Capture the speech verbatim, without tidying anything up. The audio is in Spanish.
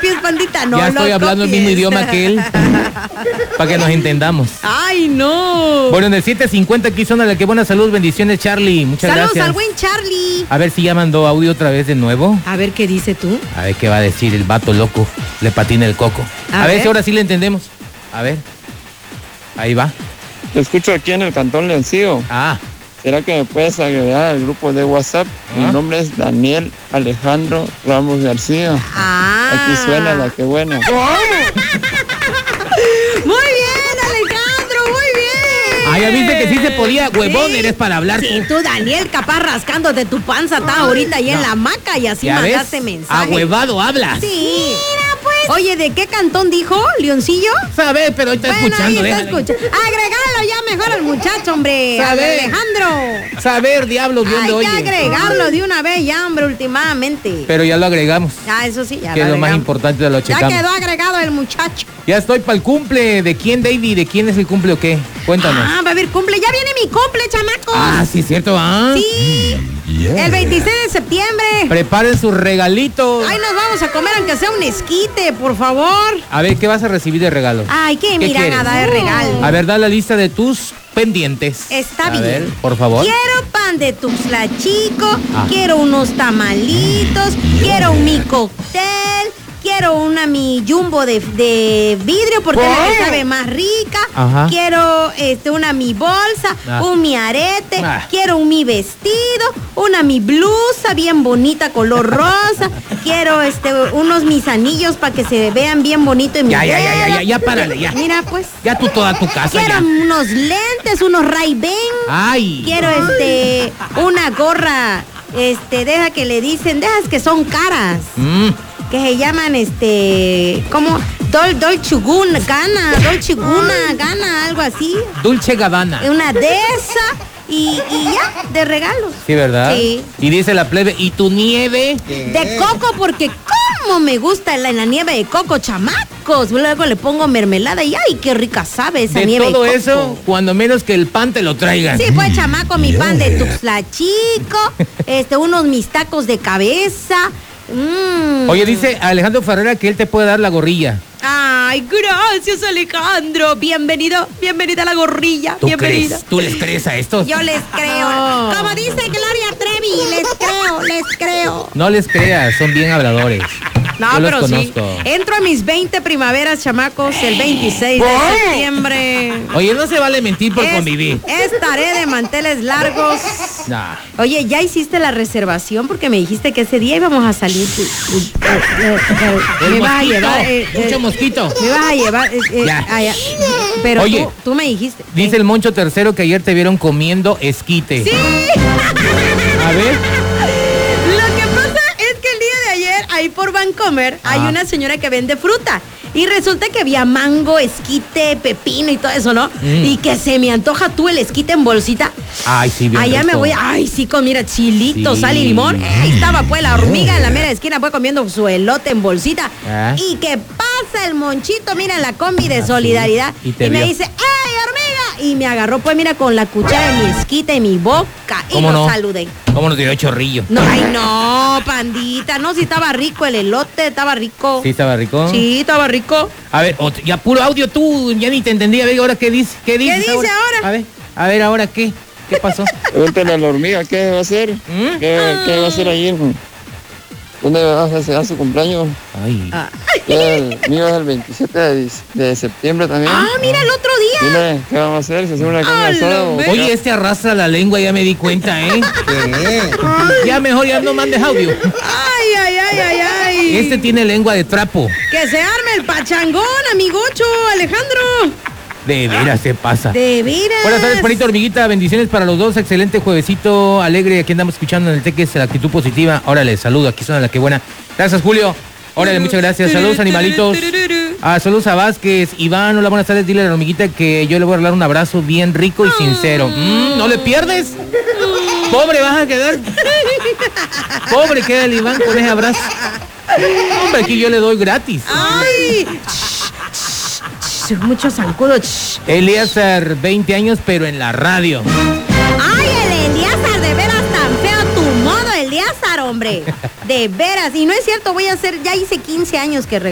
copies, pandita, no Ya lo estoy hablando copies. el mismo idioma que él, para que nos entendamos. Ay, no. Bueno, en el siete cincuenta aquí son a la que buena salud, bendiciones, Charlie, muchas Saludos gracias. al buen Charlie. A ver si ya mandó audio otra vez de nuevo. A ver qué dice tú. A ver qué va a decir el vato loco, le patina el coco. A A, ver ver. si ahora sí le entendemos. A ver, ahí va. Te escucho aquí en el Cantón Leoncillo. Ah, ¿Será que me puedes agregar al grupo de WhatsApp? ¿Ah? Mi nombre es Daniel Alejandro Ramos García. Ah. Aquí suena la que buena. Muy bien, Alejandro, muy bien. ah, ya viste que sí se podía, huevón, Sí. eres para hablar Sí, tú. tú, Daniel, capaz rascándote tu panza, está ahorita ahí en la hamaca y así ¿Ya ves? mandaste mensaje. Ahuevado hablas. Sí. Mira, pues. Oye, ¿de qué cantón dijo, Leoncillo? Sabe, pero ahí está Bueno, escuchando. ahí está déjalo. escuchando. Agregalo ya mejor al muchacho, hombre. A Sabe. Alejandro. Saber, diablos, Dios Hay lo que oye. agregarlo de una vez ya, hombre, últimamente. Pero ya lo agregamos, Ya, eso sí, ya que es lo más agregamos. importante de lo Ya checamos. quedó agregado el muchacho. Ya estoy para el cumple. ¿De quién, David? ¿De quién es el cumple o qué? Cuéntanos. Ah, va a haber cumple. Ya viene mi cumple, chamacos. Ah, sí, cierto, ¿ah? Sí. El veintiséis de septiembre. Preparen sus regalitos. Ay, nos vamos a comer aunque sea un esquite, por favor. A ver, ¿qué vas a recibir de regalo? Ay, qué, ¿Qué mira quieres? nada de regalo. A ver, da la lista de tus pendientes. Está a bien. ver, por favor. Quiero pan de Tuxtla Chico, Ah. quiero unos tamalitos, quiero un mi cóctel, quiero una mi jumbo de, de vidrio porque es la que sabe más rica. Ajá. Quiero este una mi bolsa, Ah. un mi arete, Ah. quiero un mi vestido, una mi blusa bien bonita color rosa, quiero este unos mis anillos para que se vean bien bonito en mi Ya, ya, ya, ya, dedo. ya, ya, párale, ya. Mira pues. Ya tú toda tu casa, Quiero ya. unos lentes, unos Ray-Ban. Ay. Quiero este una gorra, este, deja que le dicen, dejas que son caras, Mm, que se llaman este, ¿cómo? Dol, Dolce Guna, Gana, Dolce Guna, Gana, algo así. Dulce Gabbana. Una de esa y, y ya, de regalos. Sí, ¿verdad? Sí. Y dice la plebe, ¿y tu nieve? De coco, porque cómo me gusta la, la nieve de coco, chamacos. Luego le pongo mermelada y ay, qué rica sabe esa De nieve todo de coco. eso, cuando menos que el pan te lo traigan. Sí, pues, chamaco, mi pan de Tuxtla Chico, este, unos mis tacos de cabeza. Mm. Oye, dice Alejandro Ferrera que él te puede dar la gorrilla. Ay, gracias, Alejandro. Bienvenido, bienvenida a la gorrilla. ¿Tú Bienvenida. crees? ¿Tú les crees a estos? Yo les creo. No. Como dice Gloria Trevi, les creo, les creo. No les creas, son bien habladores. No, Yo los pero sí. conozco. Entro a mis veinte primaveras, chamacos, el veintiséis de septiembre. Oye, no se vale mentir por Es- convivir. Estaré de manteles largos. Nah. Oye, ¿ya hiciste la reservación? Porque me dijiste que ese día íbamos a salir. tú- tú- eh, eh, eh, El me vas a mosquito, llevar. eh, eh, mucho mosquito. Me vas a llevar. eh, eh, Ya. allá. Pero Oye, tú, tú me dijiste. Dice eh, el Moncho Tercero que ayer te vieron comiendo esquite. ¡Sí! A ver. Lo que pasa es que el día de ayer, ahí por Vancomer, hay Ah. una señora que vende fruta. Y resulta que había mango, esquite, pepino y todo eso, ¿no? Mm. Y que se me antoja tú el esquite en bolsita. Ay, sí, bien Allá me rico. voy, ay, sí, con, mira, chilito, Sí. sal y limón. Eh, estaba pues la hormiga en la mera esquina, pues comiendo su elote en bolsita. Ah. Y que pasa el monchito, mira, en la combi de Ah, sí. solidaridad. Y Y, te me vio. dice, ¡ay, hormiga! Y me agarró, pues, mira, con la cuchara de mi esquite en mi boca. Y ¿Cómo lo no? saludé. ¿Cómo nos dio chorrillo? No, ay, no, pandita. No, si estaba rico el elote, estaba rico. ¿Sí estaba rico? Sí, estaba rico. A ver, ot- ya puro audio tú, ya ni te entendí. A ver, ahora qué dice. ¿Qué, dices dice ahora? A ver, a ver, ahora qué. ¿Qué pasó? Pregúntale a la hormiga qué va a hacer. ¿Mm? ¿Qué, qué va a hacer ayer? ¿Dónde vas a hacer su cumpleaños? Ay. Ah, Ya el mío es el veintisiete de, dis- de septiembre también. ah, mira el otro día. Dile, ¿qué vamos a hacer? ¿Se hace una carne Ah, asada lo o ve- qué? Oye, este arrastra la lengua, ya me di cuenta, ¿eh? Ya mejor ya no mandes audio. Ay, ay, ay, ay, ay. Este tiene lengua de trapo. Que se arme el pachangón, amigocho, Alejandro. De veras se pasa. De veras. Buenas tardes, Juanito Hormiguita. Bendiciones para los dos. Excelente juevesito alegre. Aquí andamos escuchando en el Teques la actitud positiva. Órale, saludo. Aquí suena la que buena. Gracias, Julio. Órale, muchas gracias. Saludos, animalitos. Ah, saludos a Vázquez. Iván, hola, buenas tardes. Dile a la hormiguita que yo le voy a regalar un abrazo bien rico y sincero. Mm, ¿no le pierdes? Pobre, vas a quedar. Pobre queda el Iván con ese abrazo. Hombre, aquí yo le doy gratis. Ay. Mucho zancudo. Shh. Elíasar, veinte años, pero en la radio. Ay, el Eliazar, de veras tan feo tu modo, Eliazar, hombre. De veras. Y no es cierto, voy a hacer, ya hice quince años que regresé.